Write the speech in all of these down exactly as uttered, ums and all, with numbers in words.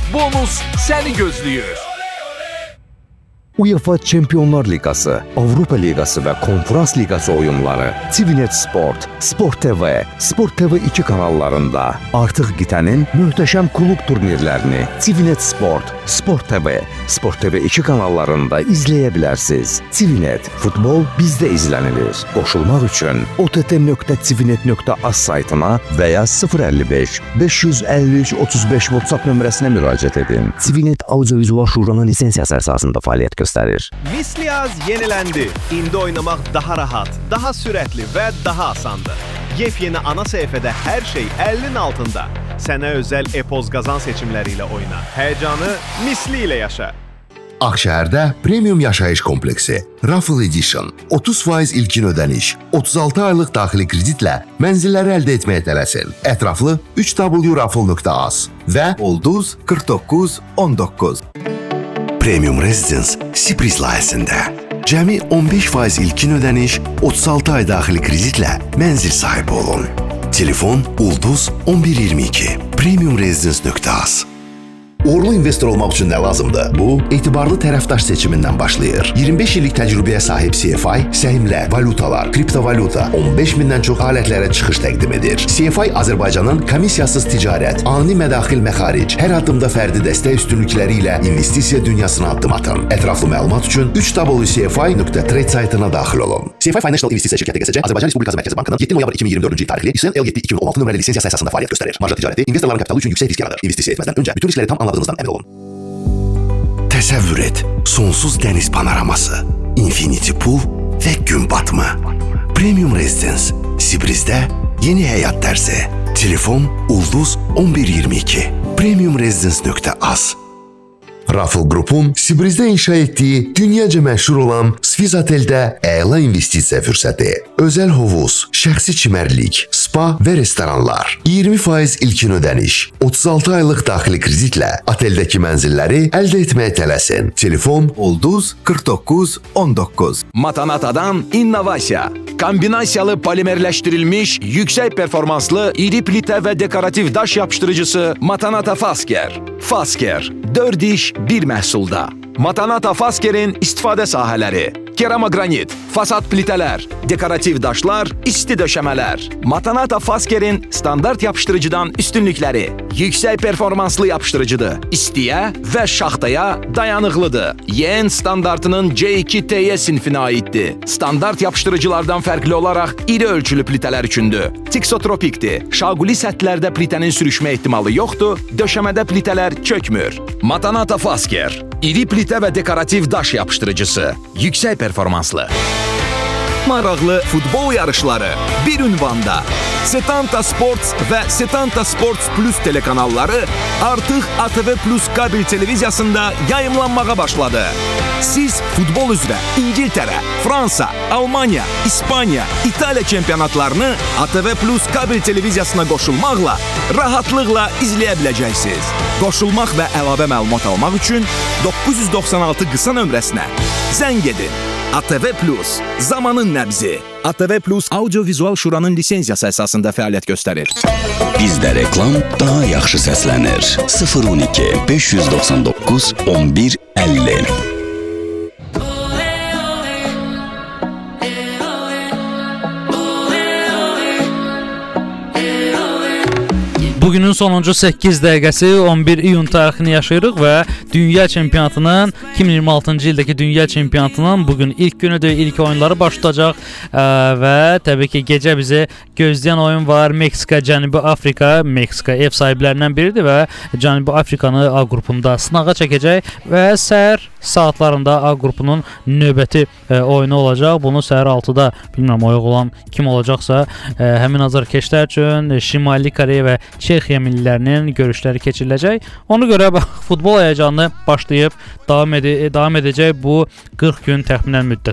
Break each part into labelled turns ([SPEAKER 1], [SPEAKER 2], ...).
[SPEAKER 1] bonus səni gözləyir.
[SPEAKER 2] UEFA Çempionlar Liqası, Avropa Liqası və Konferans Liqası oyunları TVNet Sport, Sport T V, Sport T V iki kanallarında artıq qitənin möhtəşəm klub turnirlərini TVNet Sport, Sport T V, Sport T V iki kanallarında izləyə bilərsiniz. TVNet, futbol bizdə izlənilir. Qoşulmaq üçün o t t nöqtə tvnet nöqtə az saytına və ya sıfır əlli beş beş yüz əlli üç otuz beş WhatsApp nömrəsinə müraciət edin. TVNet Audiovizual Şuranın lisensiyası əsasında fəaliyyət göstərir.
[SPEAKER 3] Misliyaz yenilendi. İndi oynamaq daha rahat, daha sürətli və daha asandır. Yepyeni ana səhifədə hər şey əlinin altında. Sənə özəl e-poz qazan seçimləri ilə oyna. Həyəcanı misli ilə yaşa.
[SPEAKER 4] Akşehir'də Premium Yaşayış Kompleksi Raffle Edition otuz faiz ilkin ödəniş, otuz altı aylıq daxili kreditlə mənzilləri əldə etməyə tələsin. Ətraflı üç w raffle nöqtə az və
[SPEAKER 5] Ulduz qırx doqquz on doqquz.
[SPEAKER 4] Premium Residence Sibris layihəsində cəmi on beş faiz ilkin ödəniş, otuz altı ay daxili kreditlə mənzil sahibi olun. Telefon Ulduz on bir iyirmi iki. Premium Residence nöqtə az. Uğurlu investor olmaq üçün nə lazımdır? Bu, etibarlı tərəfdaş seçimindən başlayır. iyirmi beş illik təcrübəyə sahib C F I, səhmlər, valutalar, kriptovalyuta, on beş mindən çox alətlərə çıxış təqdim edir. C F I Azərbaycanın komissiyasız ticarət, ani mədaxil məxaric, hər addımda fərdi dəstək üstünlükləri ilə investisiya dünyasına addım atın. Ətraflı məlumat üçün üç w c f i nöqtə trade saytına daxil olun. C F I Financial İnvestisiya şirkəti G S C Azərbaycan Respublikası Mərkəzi Bankının yeddi noyabr iki min iyirmi dördüncü il tarixli İSN L yeddi iki min on altı nömrəli lisensiyası əsasında fəaliyyət göstərir. Marja ticarəti investorların kapitalı üçün yüksək risk yaradır. İnvestisiya etməzdən öncə bütün riskləri tam anladığınızdan əmin olun. Təsəvvür et, sonsuz dəniz panoraması, infinity pool və gün batımı. Premium Residence, Sibrizdə yeni həyat dərsi. Telefon Ulduz on bir iyirmi iki. Premium Residence nöqtə az. Raffle Group'un Sibrizdə inşa etdiyi dünyaca məşhur olan Swiss Oteldə əla investisiya fürsəti. Özəl hovuz, şəxsi çimərlik, spa və restoranlar, iyirmi faiz ilkin ödəniş, otuz altı aylıq daxili kreditlə oteldəki mənzilləri əldə etməyə tələsin. Telefon
[SPEAKER 5] Ulduz qırx doqquz on doqquz.
[SPEAKER 1] Matanatadan innovasiya. Kombinasiyalı polimerləşdirilmiş, yüksək performanslı, iri plitə və dekorativ daş yapışdırıcısı Matanata Fasker. Fasker, dörd iş bir məhsulda. Matanata Faskerin istifadə sahələri: keramogranit, fasad plitələr, dekorativ daşlar, isti döşəmələr. Matanata Faskerin standart yapışdırıcıdan üstünlükləri: yüksək performanslı yapışdırıcıdır, istiyə və şaxtaya dayanıqlıdır. Y N standartının C iki T Y sinfinə aiddir. Standart yapışdırıcılardan fərqli olaraq iri ölçülü plitələr üçündür. Tiksotropikdir. Şaquli səthlərdə plitənin sürüşmə ehtimalı yoxdur, döşəmədə plitələr çökmür. Matanata Fasker, iri plitə və dekorativ daş yapışdırıcısı, yüksək performanslı. Maraqlı futbol yarışları bir ünvanda. Setanta Sports və Setanta Sports Plus telekanalları artıq A T V Plus kabel televiziyasında yayımlanmağa başladı. Siz futbol üzrə İngiltərə, Fransa, Almanya, İspaniya, İtaliya çempionatlarını A T V Plus kabel televiziyasına qoşulmaqla rahatlıqla izləyə biləcəksiniz. Qoşulmaq və əlavə məlumat almaq üçün doqquz yüz doxsan altı qısa nömrəsinə zəng edin. A T V Plus, zamanın nəbzi. A T V Plus Audiovizual Şuranın lisensiyası əsasında fəaliyyət göstərir.
[SPEAKER 6] Bizdə reklam daha yaxşı səslənir. sıfır on iki beş yüz doxsan doqquz on bir əlli.
[SPEAKER 7] Bugünün sonuncu səkkiz dəqiqəsi on bir iyun tarixini yaşayırıq və Dünya Çempionatının iki min iyirmi altıncı ildəki Dünya Çempionatının bugün ilk günüdür, ilk oyunları başlayacaq və təbii ki gecə bizi gözləyən oyun var. Meksika, Cənubi Afrika. Meksika ev sahiblərindən biridir və Cənubi Afrikanı A qrupunda sınağa çəkəcək və səhər saatlarında A qrupunun növbəti oyunu olacaq. Bunu səhər altıda bilmirəm oyaq olan kim olacaqsa həmin azarkeşlər üçün Şimali Koreya və Çexiya millilərinin görüşləri keçiriləcək. Ona görə bax, futbol həyəcanı başlayıb davam, ede davam edəcək bu qırx gün təxminən müddətdə.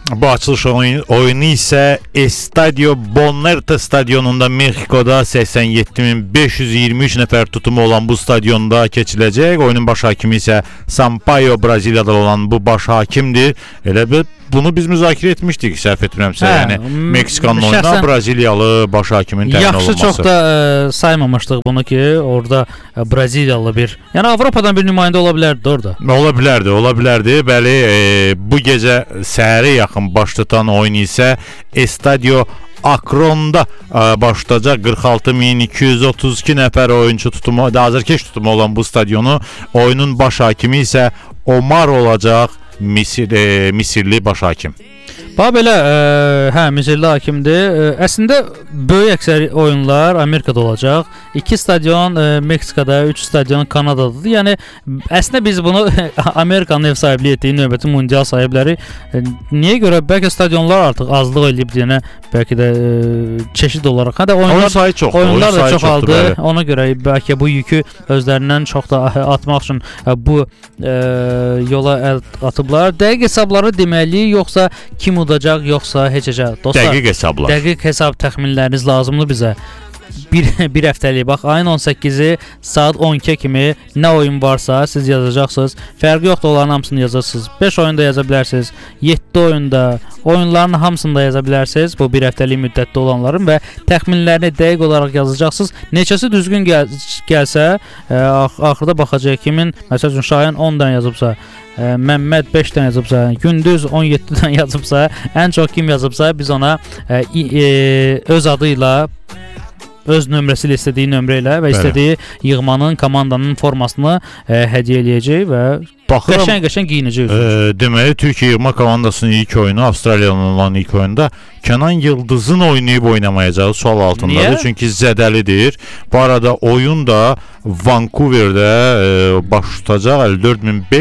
[SPEAKER 8] Bu açılış oyunu isə Estadio Bonaerta stadionunda Meksikoda səksən yeddi min beş yüz iyirmi üç nəfər tutumu olan bu stadionda keçiləcək. Oyunun baş hakimi isə Sampaio, Braziliyada olan bu baş hakimdir. Elə bir bunu biz müzakirə etmişdik, səhv etmirəmsə. Hə, yəni Meksikanın oyuna Braziliyalı baş hakimin təyin olunması.
[SPEAKER 7] Yaxşı, çox da ə, saymamışdıq bunu ki, orada ə, Braziliyalı bir, yəni Avropadan bir nümayəndə ola bilərdi orada.
[SPEAKER 8] Ola bilərdi, ola bilərdi. Bəli, e, bu gecə səhərə yaxın baş tutan oyun isə Estadio Akronda ə, başlayacaq. qırx altı min iki yüz otuz iki nəfər oyunçu tutumu, azərkeş tutumu olan bu stadionu, oyunun baş hakimi isə Omar olacaq. Misir, e, Misirli baş hakim.
[SPEAKER 7] Bax belə, ə, hə, Misirli hakimdir. Ə, əslində böyük əksər oyunlar Amerikada olacaq. iki stadion ə, Meksikada, üç stadion Kanadadadır. Yəni əslində biz bunu Amerikanın ev sahibliyi etdiyi növbəti mundial sahibləri ə, niyə görə bəlkə stadionlar artıq azlıq eləyib deyənə, bəlkə də ə, çeşid olaraq. Hə də oyunlar
[SPEAKER 8] oyun sayı çoxdur.
[SPEAKER 7] Oyunlar
[SPEAKER 8] oyun
[SPEAKER 7] da çoxaldı.
[SPEAKER 8] Çoxdur,
[SPEAKER 7] ona görə bəlkə bu yükü özlərindən çox da atmaq üçün ə, bu ə, yola əl atıblar. Dəqiq hesabları deməli, yoxsa kim udacaq, yoxsa heç necə? Dostlar,
[SPEAKER 8] dəqiq hesablar.
[SPEAKER 7] Dəqiq hesab təxminləriniz lazımdır bizə. Bir, bir həftəlik, bax, ayın on səkkizi saat on ikiyə kimi nə oyun varsa siz yazacaqsınız. Fərqi yoxdur, onların hamısını yazırsınız. beş oyunda yaza bilərsiniz, yeddi oyunda, oyunların hamısını da yaza bilərsiniz. Bu bir həftəlik müddətdə olanların və təxminlərini dəqiq olaraq yazacaqsınız. Neçəsi düzgün gəl gəlsə, ə, axırda baxacaq kimin, məsəl üçün Şahin on dən yazıbsa, ə, Məmməd beş dən yazıbsa, Gündüz on yeddi dən yazıbsa, ən çox kim yazıbsa biz ona ə, ə, öz adı ilə, öz nömrəsi ilə, istədiyi nömrə ilə və istədiyi yığmanın, komandanın formasını ə, hədiyyə eləyəcək və qəşəng-qəşəng giyinəcək.
[SPEAKER 8] E, deməli, Türkiyə yığma komandasının ilk oyunu, Avstraliyanın olan ilk oyunda Kənan Yıldızın oynayıb oynamayacağı sual altındadır. Niyə? Çünki zədəlidir. Bu arada oyun da Vancouverdə e, baş tutacaq. əlli dörd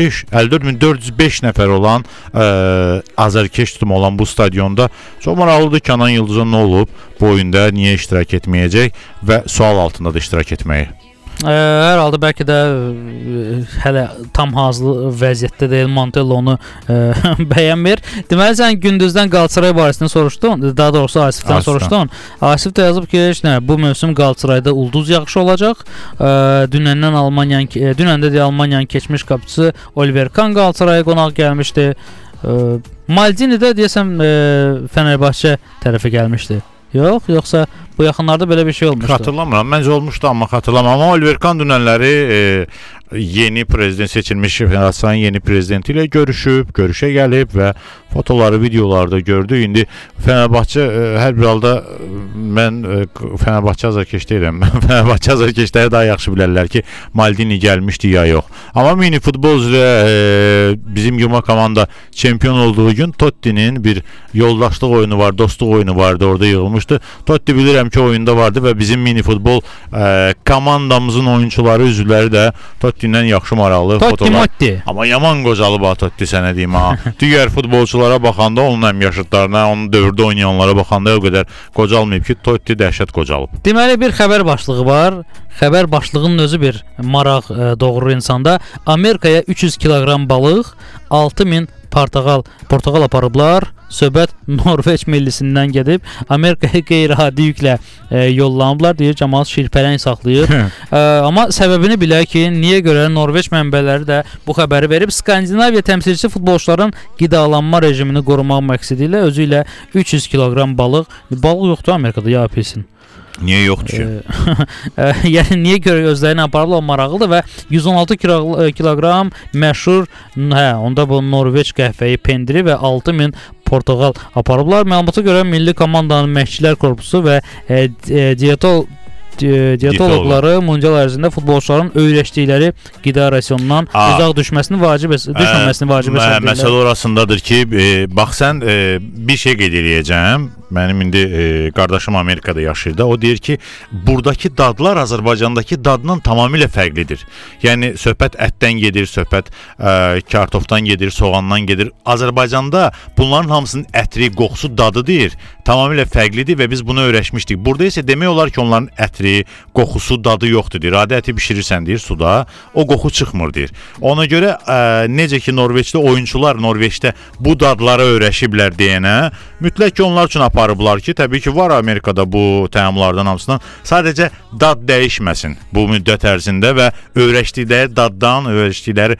[SPEAKER 8] min dörd yüz beş nəfər olan e, azərkeş tutumu olan bu stadionda. Çox maraqlıdır, Kənan Yıldızın nə olub bu oyunda, niyə iştirak etməyəcək və sual altında da iştirak etməyi.
[SPEAKER 7] Ə, hər halda bəlkə də ə, hələ tam hazırlı vəziyyətdə deyil, Montella onu ə, bəyənmir. Deməli sən Gündüzdən Qalatasaray barəsində soruşdun, daha doğrusu Asifdən Asifdən. soruşdun. Asif də yazıb ki, nə, bu mövsüm Qalatasarayda ulduz yağışı olacaq. Ə, dünəndən Almaniyanın, dünəndə də Almaniyanın keçmiş qapıçısı Oliver Kahn Qalatasaraya qonaq gəlmişdi. Ə, Maldini də deyəsəm ə, Fenerbahçe tərəfə gəlmişdi. Yox, yoxsa bu yaxınlarda belə bir şey olmuşdu.
[SPEAKER 8] Xatırlamıram. Məncə olmuşdu, amma xatırlamam. Amma Oliver Kahn dünənləri e, yeni prezident seçilmiş Federasiyanın yeni prezidenti ilə görüşüb, görüşə gəlib və fotoları, videoları da gördük. İndi Fenerbahçe e, hər bir halda mən e, Fenerbahçe azərkeş deyirəm. Fenerbahçe azərkeşləri daha yaxşı bilərlər ki, Maldini gəlmişdi ya yox. Amma mini futbol üzrə e, bizim yuma komanda çempion olduğu gün Totti'nin bir yoldaşlıq oyunu var, dostluq oyunu vardı, orada yığılmışdı. Totti bilirəm ki, oyunda vardı və bizim mini futbol e, komandamızın oyunçuları, üzvləri də Totti-dən yaxşı maraqlı
[SPEAKER 7] Totti
[SPEAKER 8] fotolar.
[SPEAKER 7] Motti.
[SPEAKER 8] Amma yaman qocalıb ha Totti, sənə deyim ha. Digər futbolçulara baxanda, onun həm yaşıdlarına, onun dövrdə oynayanlara baxanda o qədər qocalmayıb ki, Totti dəhşət qocalıb.
[SPEAKER 7] Deməli bir xəbər başlığı var. Xəbər başlığının özü bir maraq ə, doğurur insanda. Amerikaya üç yüz kiloqram balıq, altı min portağal, portağal aparıblar. Söhbət Norveç millisindən gedib Amerikaya qeyri-adi yüklə e, yollanıblar, deyir cəmaət şirpələng saxlayır. e, amma səbəbini bilək ki, niyə görə Norveç mənbələri də bu xəbəri verib. Skandinaviya təmsilçisi futbolçuların qidalanma rejimini qorumaq məqsədi ilə özü ilə üç yüz kiloqram balıq, balıq yoxdur Amerikada, ya pilsin.
[SPEAKER 8] Niyə yoxdur ki?
[SPEAKER 7] E, yəni niyə görə özlərini aparırlar, o maraqlıdır və yüz on altı kiloqram məşhur, hə, onda bu Norveç qəhvəyi pendiri və altı min portağal aparıblar. Məlumata görə milli komandanın məşqçilər korpusu və e, e, dietol dietoloqları mundial ərzində futbolçuların öyrəşdikləri qida rasionundan Aa, uzaq düşməsini vacib düşməməsini vacib hesab edirlər.
[SPEAKER 8] Məsələ orasındadır ki, e, bax sən e, bir şey qeyd edəcəm. mənim indi e, qardaşım Amerikada yaşayır da, o deyir ki, buradakı dadlar Azərbaycandakı daddan tamamilə fərqlidir. Yəni söhbət ətdən gedir, söhbət e, kartofdan gedir, soğandan gedir. Azərbaycanda bunların hamısının ətri, qoxusu, dadı deyir, tamamilə fərqlidir və biz bunu öyrəşmişdik. Burada isə demək olar ki, onların ətri, qoxusu, dadı yoxdur deyir. Adi əti bişirirsən deyir suda, o qoxu çıxmır deyir. Ona görə e, necə ki Norveçdə oyunçular Norveçdə bu dadlara öyrəşiblər deyənə, mütləq ki onlar üçün aparıblar ki, təbii ki var Amerikada bu təamlardan hamısından, sadəcə dad dəyişməsin bu müddət ərzində və öyrəşdikləri daddan, öyrəşdikləri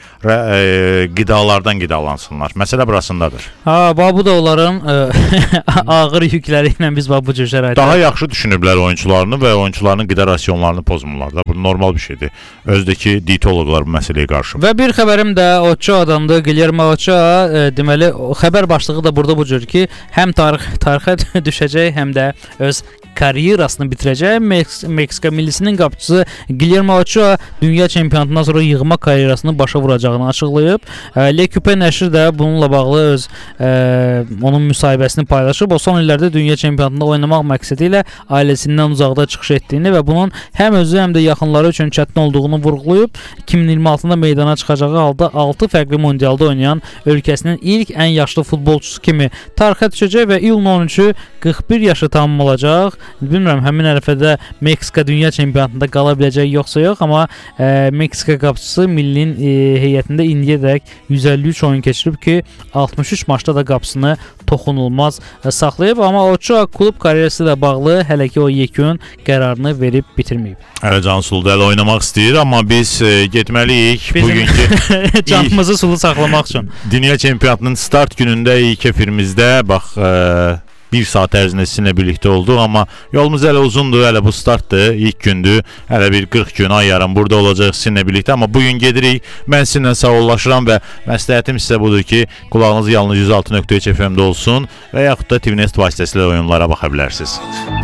[SPEAKER 8] e, qidalardan qidalansınlar. Məsələ burasındadır.
[SPEAKER 7] Ha, bu da onların e, ağır yükləri ilə biz bu cür şəraitdə
[SPEAKER 8] daha yaxşı düşünüblər oyunçularını və oyunçularının qida rasionlarını pozmurlar da. Bu normal bir şeydir. Özdəki dietoloqlar bu məsələyə qarşı.
[SPEAKER 7] Və bir xəbərim də Ochoa'dandır. Guillermo Ochoa e, deməli xəbər başlığı da burada bu cür ki, həm tarix tarixə düşəcək, həm də öz karyerasını bitirəcək. Meks Meksika millisinin qapıçısı Guillermo Ochoa dünya çempionatından sonra yığma karyerasını başa vuracağını açıqlayıb. E, Le Coupe nəşri də bununla bağlı öz e, onun müsahibəsini paylaşıb. O son illərdə dünya çempionatında oynamaq məqsədi ilə ailəsindən uzaqda çıxış etdiyini və bunun həm özü, həm də yaxınları üçün çətin olduğunu vurğulayıb. iki min iyirmi altıda meydana çıxacağı halda altı fərqli mundialda oynayan ölkəsinin ilk ən yaşlı futbolçusu kimi tarixə düşəcək və iyulun on üçü qırx bir yaşı tamam olacaq. Bilmirəm, həmin ərəfədə Meksika dünya çempionatında qala biləcək yoxsa yox, amma e, Meksika qapıçısı millinin e, heyətində indiyədək yüz əlli üç oyun keçirib ki, altmış üç maçda da qapısını toxunulmaz e, saxlayıb, amma Ochoa klub karyerası ilə bağlı hələ ki o yekun qərarını verib bitirməyib.
[SPEAKER 8] Hələ can suluda hələ oynamaq istəyir, amma biz e, getməliyik bugünkü
[SPEAKER 7] canımızı sulu saxlamaq üçün.
[SPEAKER 8] Dünya çempionatının start günündə ilk efirimizdə bax e, bir saat ərzində sizinlə birlikdə olduq, amma yolumuz hələ uzundur, hələ bu startdır, ilk gündür, hələ bir qırx gün, ay yarım burada olacaq sizinlə birlikdə, amma bugün gedirik, mən sizinlə sağollaşıram və məsləhətim sizə budur ki, qulağınız yalnız yüz altı nöqtə üç F M-də olsun və yaxud da T V Nest vasitəsilə oyunlara baxa bilərsiniz.